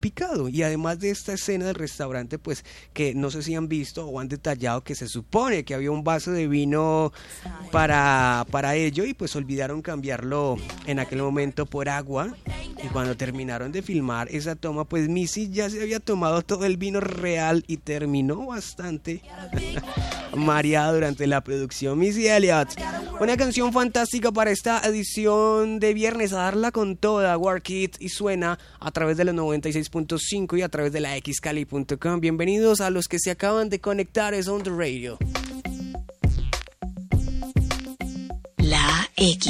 picado. Y además de esta escena del restaurante, pues que no sé si han visto o han detallado que se supone que había un vaso de vino para ello y pues olvidaron cambiarlo en aquel momento por agua. Y cuando terminaron de filmar esa toma, pues Missy ya se había tomado todo el vino real y terminó bastante mareada durante la producción. Missy Elliott, una canción fantástica para esta edición de viernes, a darla con toda, Work It, y suena a través de los 96.5 y a través de la xcali.com. Bienvenidos a los que se acaban de conectar, es On The Radio. La X.